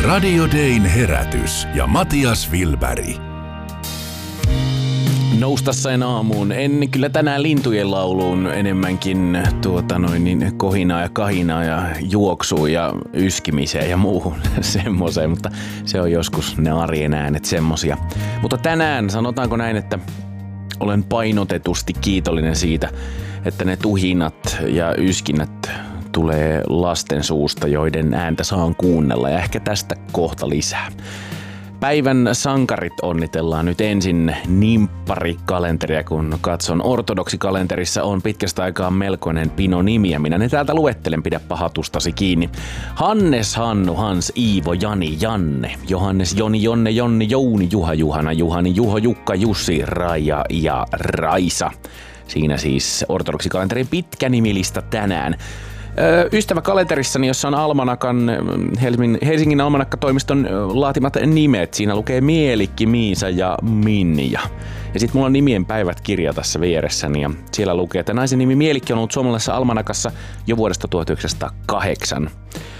Radio Dayn herätys ja Matias Wilberg. Nousta sain aamuun. En kyllä tänään lintujen lauluun enemmänkin kohinaa ja kahinaa ja juoksua ja yskimiseen ja muuhun semmoiseen, mutta se on joskus ne arjen äänet semmosia. Mutta tänään sanotaanko näin, että olen painotetusti kiitollinen siitä, että ne tuhinat ja yskinnät tulee lasten suusta, joiden ääntä saan kuunnella ja ehkä tästä kohta lisää. Päivän sankarit onnitellaan nyt ensin nimpparikalenteria, kun katson. Ortodoksikalenterissa on pitkästä aikaa melkoinen pino nimiä. Minä ne täältä luettelen, pidä pahatustasi kiinni. Hannes, Hannu, Hans, Iivo, Jani, Janne, Johannes, Joni, Jonne, Jonni, Jouni, Juha, Juhana, Juhani, Juho, Jukka, Jussi, Raija ja Raisa. Siinä siis ortodoksikalenterin pitkä nimilista tänään. Ystäväkalenterissani, jossa on Almanakan, Helsingin Almanakka-toimiston laatimat nimet. Siinä lukee Mielikki, Miisa ja Minja. Ja sitten mulla on nimien päivät kirja tässä vieressäni ja siellä lukee, että naisen nimi Mielikki on ollut suomalaisessa Almanakassa jo vuodesta 1908.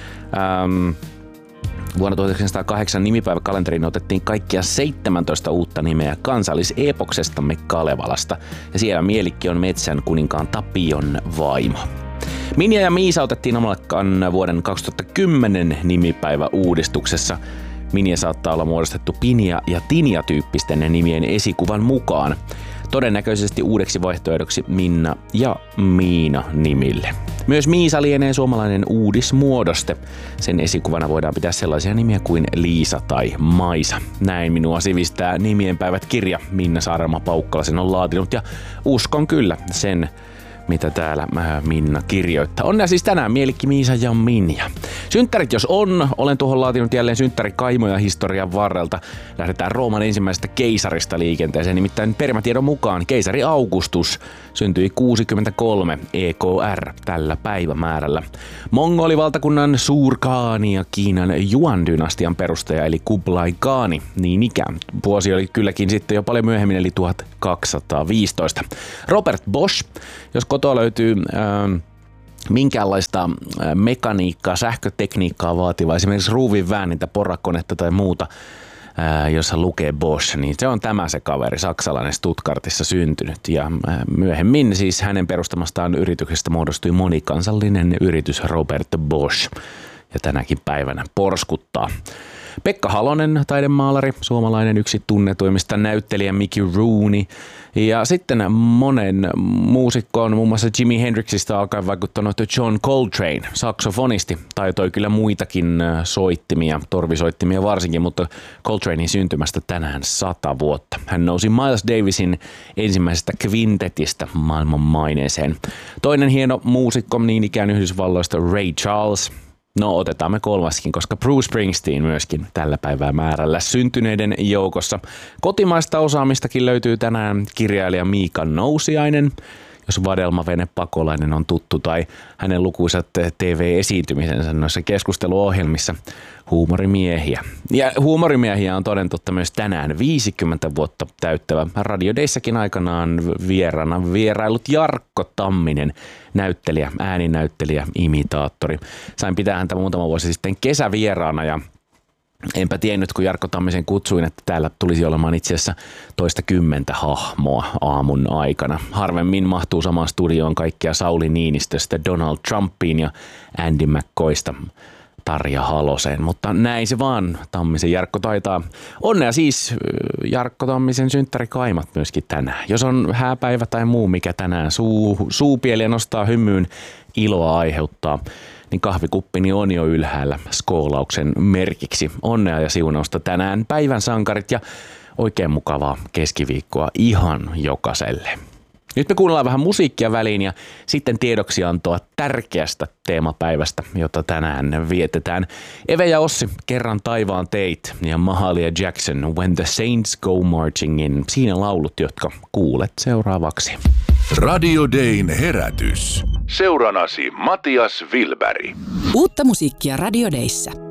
Vuonna 1908 nimipäiväkalenteriin otettiin kaikkia 17 uutta nimeä kansalliseepoksestamme Kalevalasta. Ja siellä Mielikki on metsän kuninkaan Tapion vaimo. Minja ja Miisa otettiin Almanakkaan vuoden 2010 nimipäiväuudistuksessa. Minja saattaa olla muodostettu Pinja ja Tinja-tyyppisten nimien esikuvan mukaan. Todennäköisesti uudeksi vaihtoehdoksi Minna ja Miina nimille. Myös Miisa lienee suomalainen uudismuodoste. Sen esikuvana voidaan pitää sellaisia nimiä kuin Liisa tai Maisa. Näin minua sivistää nimien päivät kirja. Minna Saarelma-Paukkala sen on laatinut ja uskon kyllä sen, mitä täällä Minna kirjoittaa. Onnea siis tänään Mielikki, Miisa ja Minja. Synttärit jos on, olen tuohon laatinut jälleen synttärikaimoja historian varrelta. Lähdetään Rooman ensimmäisestä keisarista liikenteeseen, nimittäin perimätiedon mukaan keisari Augustus syntyi 63 EKR tällä päivämäärällä. Mongolivaltakunnan Suurkaani ja Kiinan Yuan-dynastian perustaja eli Kublai Khani, niin ikään. Vuosi oli kylläkin sitten jo paljon myöhemmin eli 1215. Robert Bosch, jos kotoa löytyy minkäänlaista mekaniikkaa, sähkötekniikkaa vaativaa, esimerkiksi ruuvin väänintä, porakonetta tai muuta, jossa lukee Bosch, niin se on tämä se kaveri, saksalainen Stuttgartissa syntynyt. Ja myöhemmin siis hänen perustamastaan yrityksestä muodostui monikansallinen yritys Robert Bosch. Ja tänäkin päivänä porskuttaa. Pekka Halonen, taidemaalari, suomalainen yksi tunnetuimmista näyttelijä Mickey Rooney. Ja sitten monen muusikkoon, muun muassa Jimi Hendrixistä alkaen vaikuttanut John Coltrane, saksofonisti. Taitoi kyllä muitakin soittimia, torvisoittimia varsinkin, mutta Coltranein syntymästä tänään 100 vuotta. Hän nousi Miles Davisin ensimmäisestä kvintetistä maailman maineeseen. Toinen hieno muusikko niin ikään Yhdysvalloista Ray Charles. No otetaan me kolmaskin, koska Bruce Springsteen myöskin tällä päivää määrällä syntyneiden joukossa. Kotimaista osaamistakin löytyy tänään kirjailija Miika Nousiainen, jos Vadelmavene Pakolainen on tuttu, tai hänen lukuisat TV-esiintymisensä noissa keskusteluohjelmissa. Huumorimiehiä. Ja huumorimiehiä on toden totta myös tänään 50 vuotta täyttävä Radio Dayssäkin aikanaan vierailut Jarkko Tamminen, näyttelijä, ääninäyttelijä, imitaattori. Sain pitää häntä muutama vuosi sitten kesävieraana ja enpä tiennyt, kun Jarkko Tammisen kutsuin, että täällä tulisi olemaan itse asiassa toista 10 hahmoa aamun aikana. Harvemmin mahtuu samaan studioon kaikkia Sauli Niinistöstä, Donald Trumpiin ja Andy McCoysta Tarja Haloseen, mutta näin se vaan. Tammisen Jarkko taitaa. Onnea siis Jarkko Tammisen synttärikaimat myöskin tänään. Jos on hääpäivä tai muu, mikä tänään suupieliä nostaa hymyyn, iloa aiheuttaa, niin kahvikuppini on jo ylhäällä skoolauksen merkiksi. Onnea ja siunausta tänään päivän sankarit ja oikein mukavaa keskiviikkoa ihan jokaiselle. Nyt me kuunnellaan vähän musiikkia väliin ja sitten tiedoksiantoa tärkeästä teemapäivästä, jota tänään vietetään. Eve ja Ossi, Kerran taivaan teit ja Mahalia Jackson, When the Saints Go Marching In. Siinä laulut, jotka kuulet seuraavaksi. Radio Dayn herätys. Seuranasi Matias Wilberg. Uutta musiikkia Radio Dayssä.